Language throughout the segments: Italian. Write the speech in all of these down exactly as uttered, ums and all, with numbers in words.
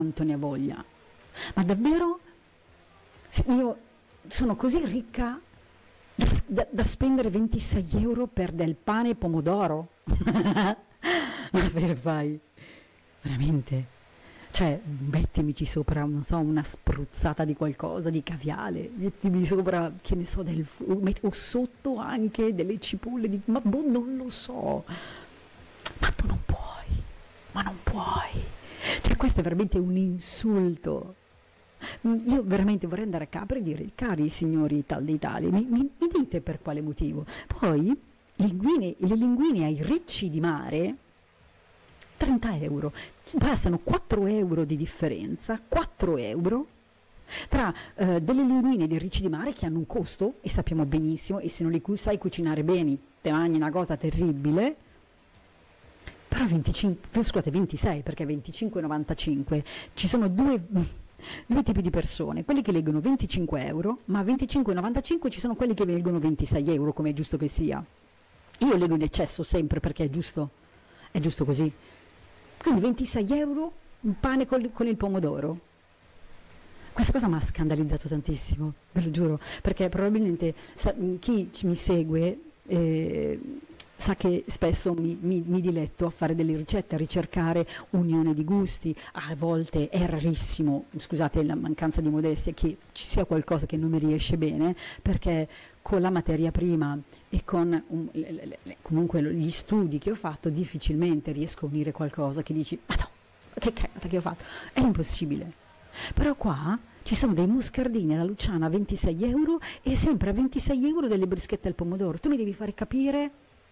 quanto ne ha voglia. Ma davvero? Se io sono così ricca da, da- da spendere ventisei euro per del pane e pomodoro? Ma per fai? Veramente? Cioè, mettimici sopra, non so, una spruzzata di qualcosa, di caviale, mettimi sopra, che ne so, del, fu- met- o sotto anche delle cipolle, di, ma boh, non lo so. Ma tu non puoi, ma non puoi. Cioè, questo è veramente un insulto. Mm, Io veramente vorrei andare a Capri e dire, cari signori tal dei tali, mi, mi- mi dite per quale motivo? Poi, linguine- le linguine ai ricci di mare, trenta euro, passano quattro euro di differenza, quattro euro, tra eh, delle linguine dei ricci di mare che hanno un costo, e sappiamo benissimo, e se non li cu- sai cucinare bene, te mangi una cosa terribile, però venticinque, scusate, ventisei, perché venticinque e novantacinque, ci sono due, due tipi di persone, quelli che leggono venticinque euro, ma a venticinque e novantacinque ci sono quelli che leggono ventisei euro, come è giusto che sia. Io leggo in eccesso sempre perché è giusto, è giusto così. Quindi ventisei euro un pane col- con il pomodoro. Questa cosa mi ha scandalizzato tantissimo, ve lo giuro, perché probabilmente sa- chi ci- mi segue eh, sa che spesso mi, mi- mi diletto a fare delle ricette, a ricercare unione di gusti, a volte è rarissimo, scusate la mancanza di modestia, che ci sia qualcosa che non mi riesce bene, perché con la materia prima e con un- le- le- le- comunque gli studi che ho fatto difficilmente riesco a unire qualcosa che dici, ma no, che cagata che ho fatto, è impossibile. Però qua ci sono dei muscardini alla Luciana a ventisei euro e sempre a ventisei euro delle bruschette al pomodoro. Tu mi devi fare capire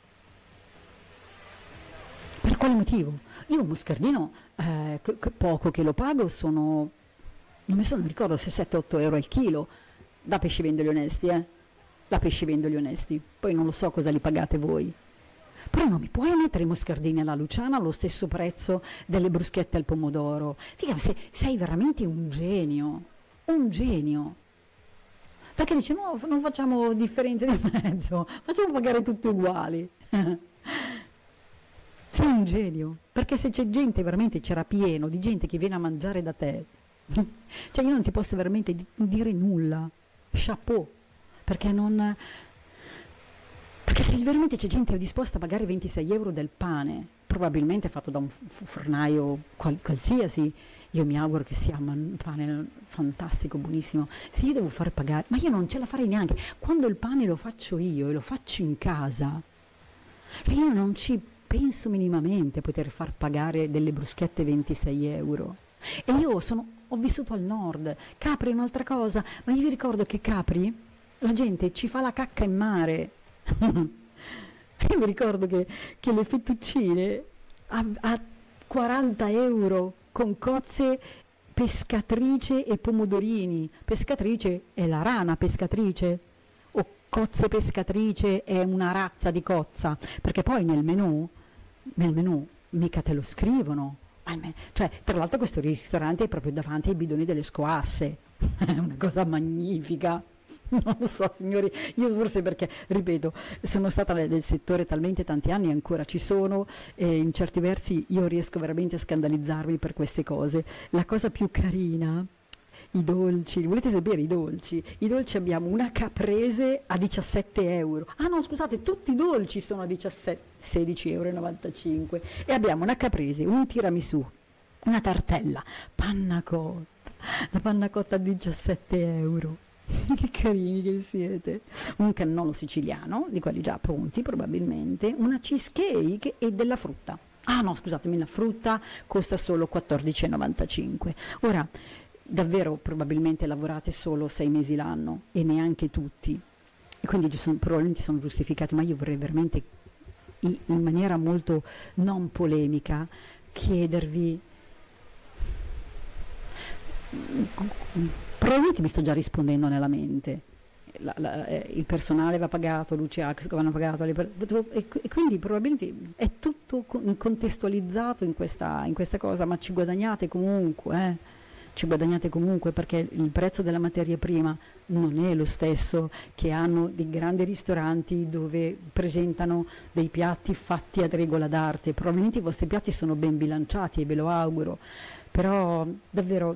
per quale motivo. Io un muscardino, eh, che- che poco che lo pago, sono, non mi sono, non ricordo se sette otto euro al chilo, da pescivendoli onesti, eh? Da pescivendoli onesti. Poi non lo so cosa li pagate voi. Però non mi puoi mettere i moscardini alla Luciana allo stesso prezzo delle bruschette al pomodoro. Figa, se- sei veramente un genio, un genio. Perché dici no, f- non facciamo differenze di mezzo, facciamo pagare tutti uguali. Sei un genio, perché se c'è gente, veramente c'era pieno di gente che viene a mangiare da te, cioè io non ti posso veramente di- dire nulla, chapeau, perché non, perché se veramente c'è gente disposta a pagare ventisei euro del pane, probabilmente fatto da un f- f- fornaio qual- qualsiasi, io mi auguro che sia un pane fantastico, buonissimo, se io devo far pagare, ma io non ce la farei neanche, quando il pane lo faccio io e lo faccio in casa, cioè io non ci penso minimamente a poter far pagare delle bruschette ventisei euro. E io sono, ho vissuto al nord, Capri è un'altra cosa, ma io vi ricordo che Capri la gente ci fa la cacca in mare. Io mi ricordo che, che le fettuccine a, a quaranta euro con cozze pescatrice e pomodorini. Pescatrice è la rana pescatrice o cozze pescatrice è una razza di cozza, perché poi nel menù, nel menù mica te lo scrivono. Alme- Cioè, tra l'altro questo ristorante è proprio davanti ai bidoni delle scoasse, è una cosa magnifica. Non lo so, signori, io forse perché, ripeto, sono stata nel del settore talmente tanti anni e ancora ci sono, e in certi versi io riesco veramente a scandalizzarmi per queste cose. La cosa più carina, i dolci, volete sapere i dolci? I dolci abbiamo una caprese a diciassette euro. Ah no, scusate, tutti i dolci sono a diciassette, sedici euro e novantacinque. E abbiamo una caprese, un tiramisù, una tartella, panna cotta, la panna cotta a diciassette euro. Che carini che siete. Un cannolo siciliano, di quelli già pronti probabilmente, una cheesecake e della frutta. Ah no, scusatemi, la frutta costa solo quattordici e novantacinque. Ora, davvero probabilmente lavorate solo sei mesi l'anno e neanche tutti, e quindi sono, probabilmente sono giustificati, ma io vorrei veramente i- in maniera molto non polemica chiedervi, probabilmente mi sto già rispondendo nella mente. La- la- eh, il personale va pagato, luce Ax vanno pagato, le per- e, e quindi probabilmente è tutto con- contestualizzato in questa, in questa cosa, ma ci guadagnate comunque, eh. ci guadagnate comunque, perché il prezzo della materia prima non è lo stesso che hanno dei grandi ristoranti dove presentano dei piatti fatti ad regola d'arte. Probabilmente i vostri piatti sono ben bilanciati e ve lo auguro, però davvero